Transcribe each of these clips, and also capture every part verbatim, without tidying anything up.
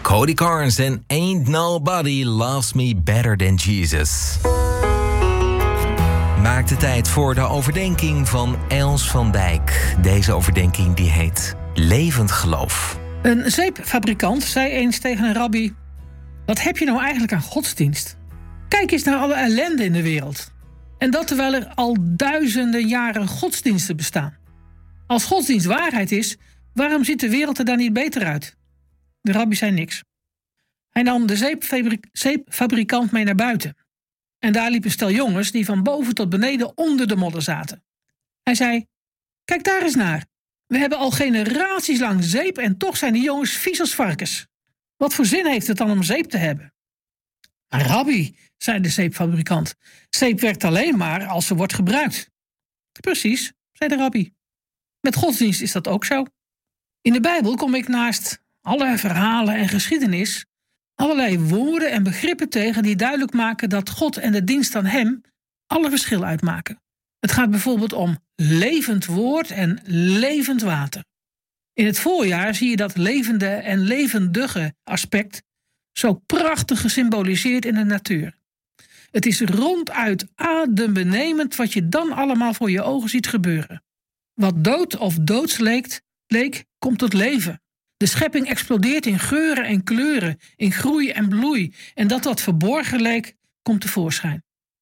Cody Carnes en Ain't Nobody Loves Me Better Than Jesus. Maak de tijd voor de overdenking van Els van Dijk. Deze overdenking die heet Levend Geloof. Een zeepfabrikant zei eens tegen een rabbi: wat heb je nou eigenlijk aan godsdienst? Kijk eens naar alle ellende in de wereld. En dat terwijl er al duizenden jaren godsdiensten bestaan. Als godsdienst waarheid is, waarom ziet de wereld er dan niet beter uit? De rabbi zei niks. Hij nam de zeepfabrik- zeepfabrikant mee naar buiten. En daar liep een stel jongens die van boven tot beneden onder de modder zaten. Hij zei: kijk daar eens naar. We hebben al generaties lang zeep en toch zijn die jongens vies als varkens. Wat voor zin heeft het dan om zeep te hebben? Rabbi, zei de zeepfabrikant, zeep werkt alleen maar als ze wordt gebruikt. Precies, zei de rabbi. Met godsdienst is dat ook zo. In de Bijbel kom ik naast alle verhalen en geschiedenis allerlei woorden en begrippen tegen die duidelijk maken dat God en de dienst aan hem alle verschil uitmaken. Het gaat bijvoorbeeld om levend woord en levend water. In het voorjaar zie je dat levende en levendige aspect zo prachtig gesymboliseerd in de natuur. Het is ronduit adembenemend wat je dan allemaal voor je ogen ziet gebeuren. Wat dood of doods leek, leek komt tot leven. De schepping explodeert in geuren en kleuren, in groei en bloei. En dat wat verborgen leek, komt tevoorschijn.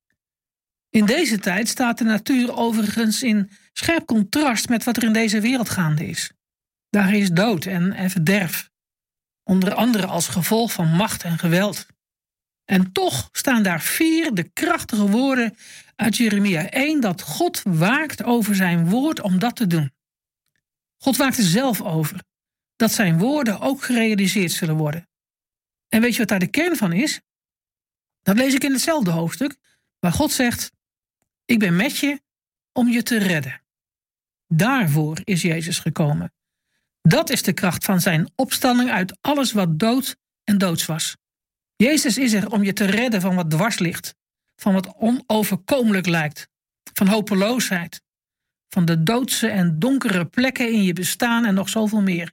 In deze tijd staat de natuur overigens in scherp contrast met wat er in deze wereld gaande is. Daar is dood en, en verderf. Onder andere als gevolg van macht en geweld. En toch staan daar vier de krachtige woorden uit Jeremia één... dat God waakt over zijn woord om dat te doen. God waakt er zelf over dat zijn woorden ook gerealiseerd zullen worden. En weet je wat daar de kern van is? Dat lees ik in hetzelfde hoofdstuk, waar God zegt: ik ben met je om je te redden. Daarvoor is Jezus gekomen. Dat is de kracht van zijn opstanding uit alles wat dood en doods was. Jezus is er om je te redden van wat dwars ligt, van wat onoverkomelijk lijkt, van hopeloosheid, van de doodse en donkere plekken in je bestaan en nog zoveel meer.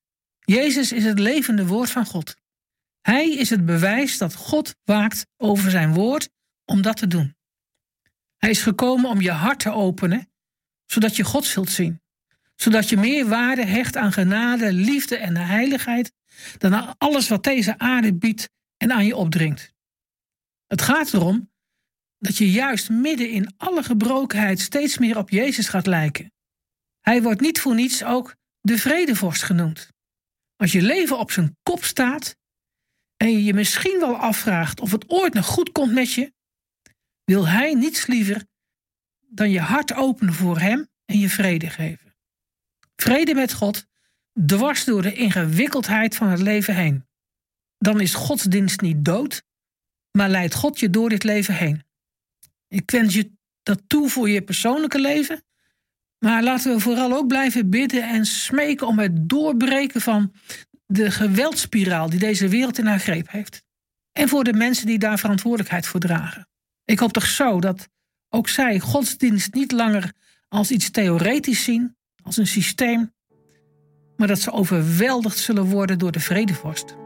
Jezus is het levende woord van God. Hij is het bewijs dat God waakt over zijn woord om dat te doen. Hij is gekomen om je hart te openen, zodat je God zult zien. Zodat je meer waarde hecht aan genade, liefde en heiligheid dan aan alles wat deze aarde biedt en aan je opdringt. Het gaat erom dat je juist midden in alle gebrokenheid steeds meer op Jezus gaat lijken. Hij wordt niet voor niets ook de vredevorst genoemd. Als je leven op zijn kop staat en je je misschien wel afvraagt of het ooit nog goed komt met je, wil hij niets liever dan je hart openen voor hem en je vrede geven. Vrede met God, dwars door de ingewikkeldheid van het leven heen. Dan is godsdienst niet dood, maar leidt God je door dit leven heen. Ik wens je dat toe voor je persoonlijke leven, maar laten we vooral ook blijven bidden en smeken om het doorbreken van de geweldspiraal die deze wereld in haar greep heeft. En voor de mensen die daar verantwoordelijkheid voor dragen. Ik hoop toch zo dat ook zij godsdienst niet langer als iets theoretisch zien, als een systeem, maar dat ze overweldigd zullen worden door de vredevorst.